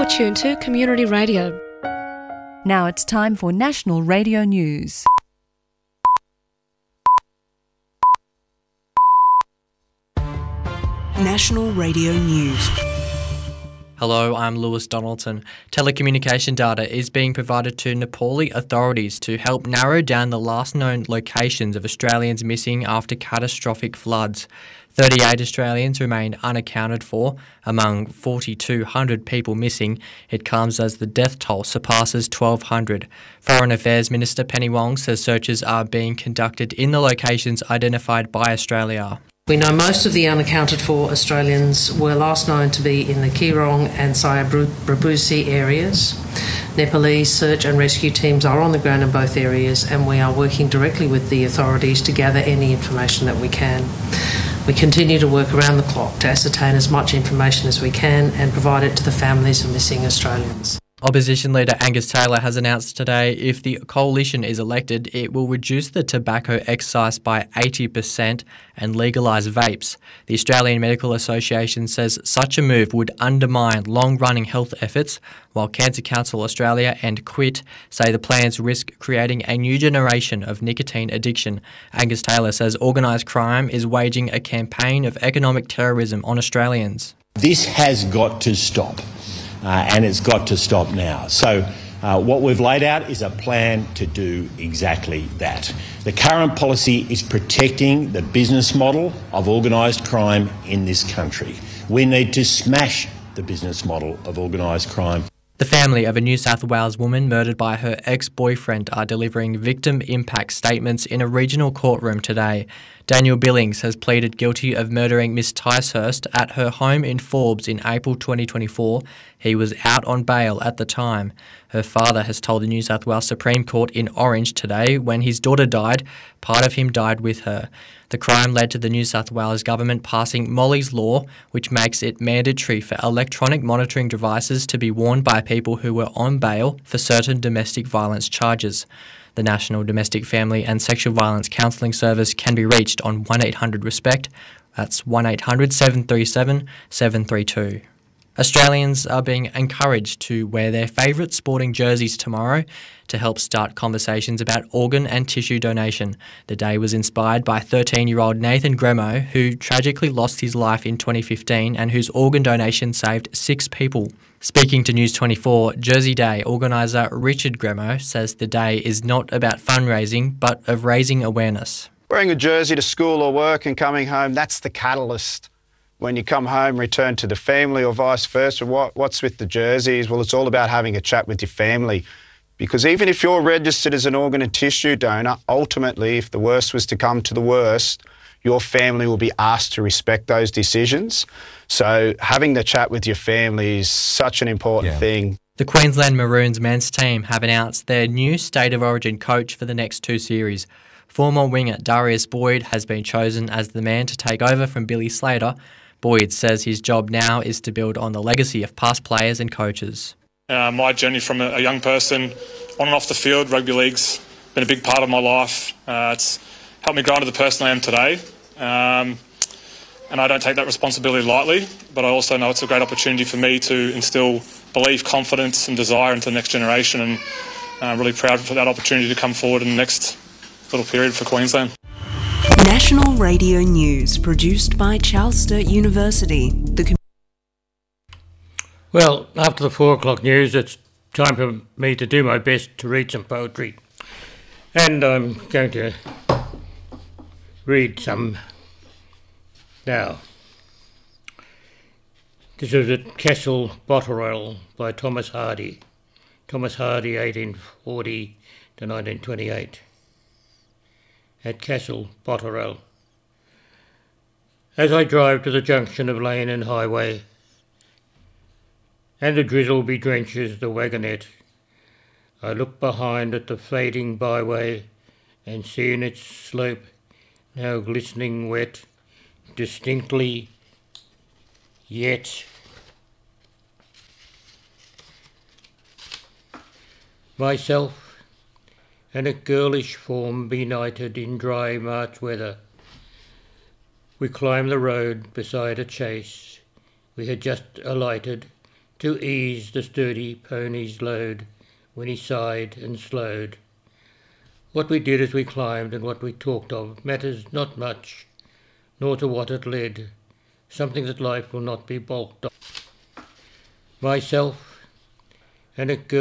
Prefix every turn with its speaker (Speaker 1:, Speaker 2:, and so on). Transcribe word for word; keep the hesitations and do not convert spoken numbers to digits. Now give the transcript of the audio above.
Speaker 1: are tuned to Community Radio.
Speaker 2: Now it's time for National Radio News.
Speaker 3: National Radio News.
Speaker 4: Hello, I'm Lewis Donaldson. Telecommunication data is being provided to Nepali authorities to help narrow down the last known locations of Australians missing after catastrophic floods. thirty-eight Australians remain unaccounted for. Among four thousand two hundred people missing, it comes as the death toll surpasses twelve hundred. Foreign Affairs Minister Penny Wong says searches are being conducted in the locations identified by Australia.
Speaker 5: We know most of the unaccounted for Australians were last known to be in the Keerong and Sayabrabusi areas. Nepalese search and rescue teams are on the ground in both areas, and we are working directly with the authorities to gather any information that we can. We continue to work around the clock to ascertain as much information as we can and provide it to the families of missing Australians.
Speaker 4: Opposition leader Angus Taylor has announced today if the coalition is elected, it will reduce the tobacco excise by eighty percent and legalise vapes. The Australian Medical Association says such a move would undermine long-running health efforts, while Cancer Council Australia and Quit say the plans risk creating a new generation of nicotine addiction. Angus Taylor says organised crime is waging a campaign of economic terrorism on Australians.
Speaker 6: This has got to stop. Uh, and it's got to stop now. So uh, what we've laid out is a plan to do exactly that. The current policy is protecting the business model of organised crime in this country. We need to smash the business model of organised crime.
Speaker 4: The family of a New South Wales woman murdered by her ex-boyfriend are delivering victim impact statements in a regional courtroom today. Daniel Billings has pleaded guilty of murdering Miss Ticehurst at her home in Forbes in April twenty twenty-four. He was out on bail at the time. Her father has told the New South Wales Supreme Court in Orange today when his daughter died, part of him died with her. The crime led to the New South Wales government passing Molly's Law, which makes it mandatory for electronic monitoring devices to be worn by people who were on bail for certain domestic violence charges. The National Domestic Family and Sexual Violence Counselling Service can be reached on one eight hundred RESPECT. That's one eight hundred seven three seven seven three two. Australians are being encouraged to wear their favourite sporting jerseys tomorrow to help start conversations about organ and tissue donation. The day was inspired by thirteen-year-old Nathan Gremo, who tragically lost his life in twenty fifteen and whose organ donation saved six people. Speaking to News twenty-four, Jersey Day organiser Richard Gremo says the day is not about fundraising but of raising awareness.
Speaker 7: Wearing a jersey to school or work and coming home, that's the catalyst. When you come home, return to the family or vice versa, what, what's with the jerseys? Well, it's all about having a chat with your family. Because even if you're registered as an organ and tissue donor, ultimately, if the worst was to come to the worst, your family will be asked to respect those decisions. So having the chat with your family is such an important yeah. thing.
Speaker 4: The Queensland Maroons men's team have announced their new State of Origin coach for the next two series. Former winger Darius Boyd has been chosen as the man to take over from Billy Slater. Boyd says his job now is to build on the legacy of past players and coaches.
Speaker 8: Uh, my journey from a, a young person on and off the field, rugby league's been a big part of my life. Uh, it's helped me grow into the person I am today. Um, and I don't take that responsibility lightly, but I also know it's a great opportunity for me to instill belief, confidence and desire into the next generation, and I'm uh, really proud for that opportunity to come forward in the next little period for Queensland.
Speaker 3: National Radio News, produced by Charles Sturt University. The com-
Speaker 9: well, after the four o'clock news, it's time for me to do my best to read some poetry. And I'm going to read some now. This is at Castle Botterill by Thomas Hardy. Thomas Hardy, eighteen forty to nineteen twenty-eight. At Castle Botterill. As I drive to the junction of lane and highway, and the drizzle bedrenches the wagonette, I look behind at the fading byway and see in its slope, now glistening wet, distinctly yet myself and a girlish form benighted in dry March weather. We climbed the road beside a chaise. We had just alighted, to ease the sturdy pony's load when he sighed and slowed. What we did as we climbed and what we talked of matters not much, nor to what it led, something that life will not be balked of. Myself and a girl